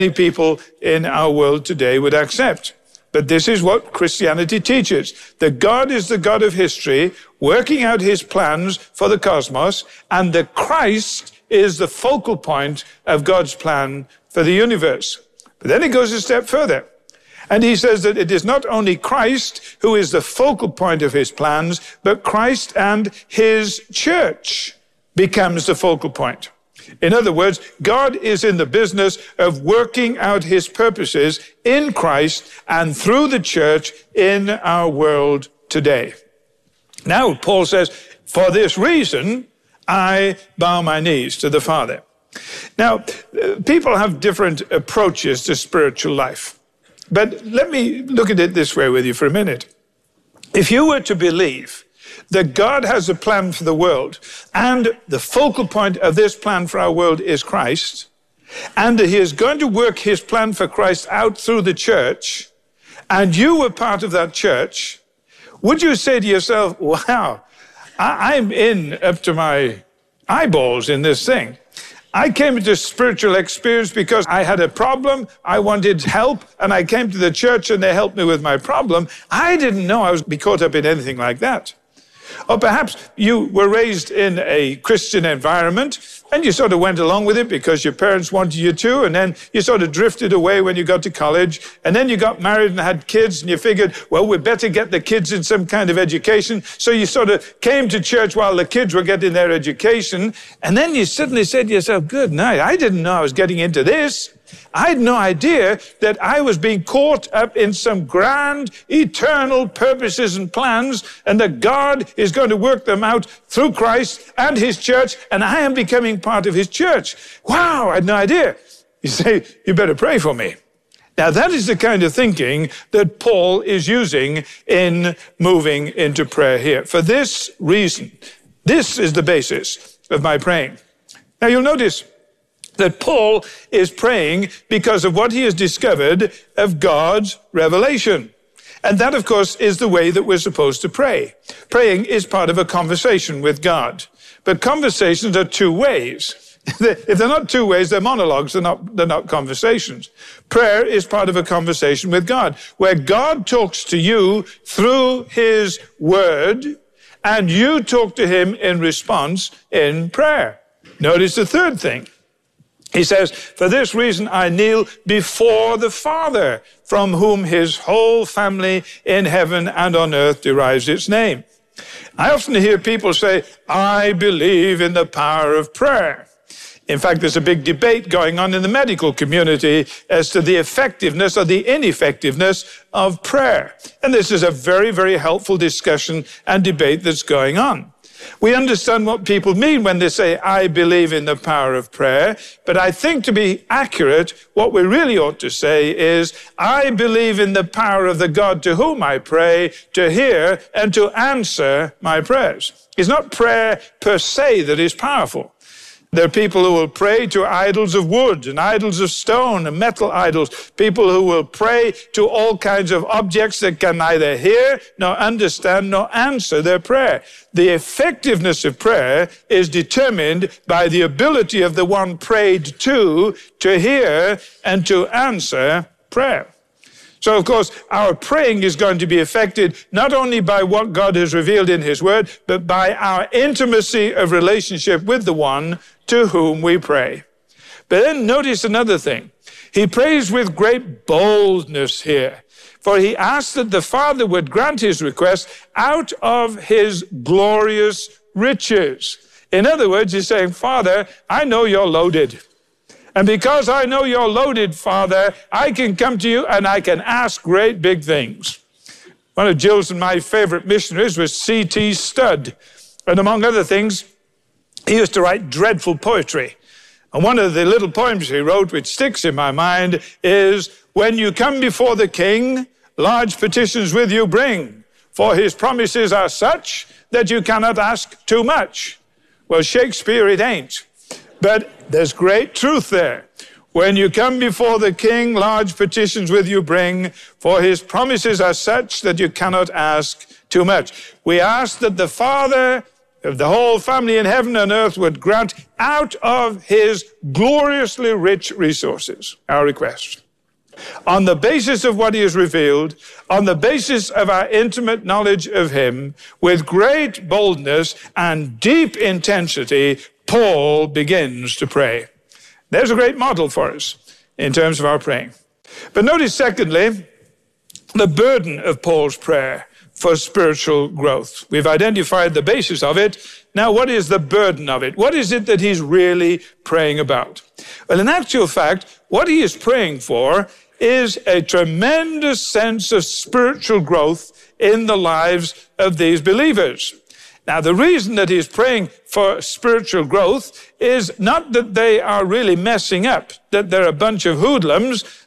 people in our world today would accept. But this is what Christianity teaches, that God is the God of history, working out his plans for the cosmos, and that Christ is the focal point of God's plan for the universe. But then he goes a step further. And he says that it is not only Christ who is the focal point of his plans, but Christ and his church becomes the focal point. In other words, God is in the business of working out his purposes in Christ and through the church in our world today. Now, Paul says, for this reason, I bow my knees to the Father. Now, people have different approaches to spiritual life. But let me look at it this way with you for a minute. If you were to believe that God has a plan for the world, and the focal point of this plan for our world is Christ, and that he is going to work his plan for Christ out through the church, and you were part of that church, would you say to yourself, wow, I'm in up to my eyeballs in this thing. I came into spiritual experience because I had a problem, I wanted help, and I came to the church and they helped me with my problem. I didn't know I was be caught up in anything like that. Or perhaps you were raised in a Christian environment and you sort of went along with it because your parents wanted you to, and then you sort of drifted away when you got to college, and then you got married and had kids, and you figured, well, we'd better get the kids in some kind of education. So you sort of came to church while the kids were getting their education, and then you suddenly said to yourself, good night, I didn't know I was getting into this. I had no idea that I was being caught up in some grand, eternal purposes and plans, and that God is going to work them out through Christ and his church, and I am becoming part of his church. Wow, I had no idea. You say, you better pray for me. Now, that is the kind of thinking that Paul is using in moving into prayer here. For this reason, this is the basis of my praying. Now, you'll notice that Paul is praying because of what he has discovered of God's revelation. And that, of course, is the way that we're supposed to pray. Praying is part of a conversation with God. But conversations are two ways. If they're not two ways, they're monologues, they're not conversations. Prayer is part of a conversation with God, where God talks to you through his word, and you talk to him in response in prayer. Notice the third thing. He says, for this reason I kneel before the Father, from whom his whole family in heaven and on earth derives its name. I often hear people say, I believe in the power of prayer. In fact, there's a big debate going on in the medical community as to the effectiveness or the ineffectiveness of prayer. And this is a very, very helpful discussion and debate that's going on. We understand what people mean when they say, I believe in the power of prayer. But I think to be accurate, what we really ought to say is, I believe in the power of the God to whom I pray, to hear and to answer my prayers. It's not prayer per se that is powerful. There are people who will pray to idols of wood and idols of stone and metal idols. People who will pray to all kinds of objects that can neither hear nor understand nor answer their prayer. The effectiveness of prayer is determined by the ability of the one prayed to hear and to answer prayer. So, of course, our praying is going to be affected not only by what God has revealed in his word, but by our intimacy of relationship with the one to whom we pray. But then notice another thing. He prays with great boldness here, for he asks that the Father would grant his request out of his glorious riches. In other words, he's saying, Father, I know you're loaded. And because I know you're loaded, Father, I can come to you and I can ask great big things. One of Jill's and my favorite missionaries was C.T. Studd. And among other things, he used to write dreadful poetry. And one of the little poems he wrote, which sticks in my mind, is, when you come before the king, large petitions with you bring, for his promises are such that you cannot ask too much. Well, Shakespeare it ain't. But there's great truth there. When you come before the king, large petitions with you bring, for his promises are such that you cannot ask too much. We ask that the Father of the whole family in heaven and earth would grant out of his gloriously rich resources our request. On the basis of what he has revealed, on the basis of our intimate knowledge of him, with great boldness and deep intensity, Paul begins to pray. There's a great model for us in terms of our praying. But notice, secondly, the burden of Paul's prayer for spiritual growth. We've identified the basis of it. Now, what is the burden of it? What is it that he's really praying about? Well, in actual fact, what he is praying for is a tremendous sense of spiritual growth in the lives of these believers. Now, the reason that he's praying for spiritual growth is not that they are really messing up, that they're a bunch of hoodlums,